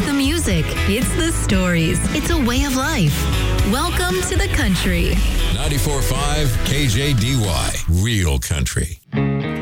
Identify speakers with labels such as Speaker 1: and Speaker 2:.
Speaker 1: the music. It's the stories. It's a way of life. Welcome to the country.
Speaker 2: 94.5 KJDY, Real Country.